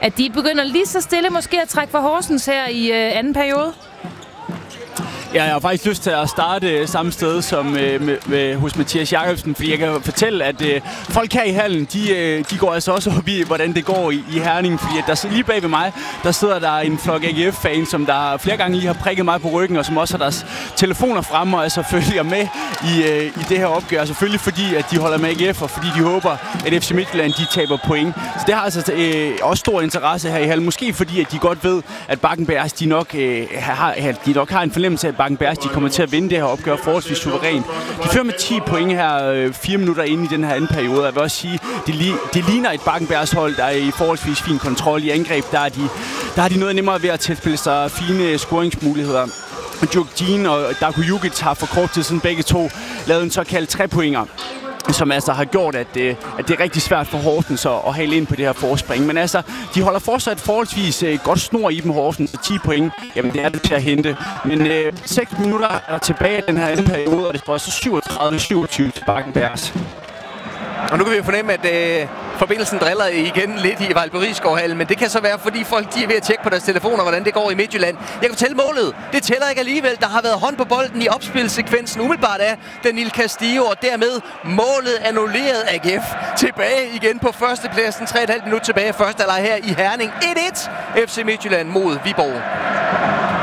at de begynder lige så stille måske at trække for Horsens her i anden periode? Ja, jeg har faktisk lyst til at starte samme sted som hos Mathias Jakobsen, fordi jeg kan fortælle, at folk her i hallen, de går altså også op i, hvordan det går i Herning, fordi at der lige bag ved mig, der sidder der en flok AGF-fans, som der flere gange lige har prikket mig på ryggen, og som også har deres telefoner fremme og altså følger med i det her opgør. Selvfølgelig fordi, at de holder med AGF, og fordi de håber, at FC Midtjylland, de taber point. Så det har altså også stor interesse her i hallen. Måske fordi, at de godt ved, at Bakkenbergs, de nok har en fornemmelse af, at Bakkenbergs, de kommer til at vinde det her opgør forholdsvis suverænt. De fører med 10 point her 4 minutter inde i den her anden periode. Jeg vil også sige, det ligner et Bakkenbergs hold, der er i forholdsvis fin kontrol i angreb. Der har de noget nemmere ved at tilspille sig fine scoringsmuligheder. Djurgården og Darko Jukic har for kort tid siden begge to lavet en såkaldt 3-pointer, som altså har gjort, at det er rigtig svært for Horsens at hale ind på det her forspring. Men altså, de holder fortsat forholdsvis godt snor i dem, Horsens, og 10 point, jamen det er det til at hente. Men 6 minutter er tilbage i den her anden periode, og det står så 37-27 til Bakkenbergs. Og nu kan vi jo fornemme, at forbindelsen driller igen lidt i Vejlby-Risgaard-hallen, men det kan så være, fordi folk de er ved at tjekke på deres telefoner, hvordan det går i Midtjylland. Jeg kan fortælle målet. Det tæller ikke alligevel. Der har været hånd på bolden i opspilsekvensen umiddelbart af Danil Castillo, og dermed målet annulleret AGF. Tilbage igen på førstepladsen. 3,5 minutter tilbage første halvleg her i Herning. 1-1 FC Midtjylland mod Viborg.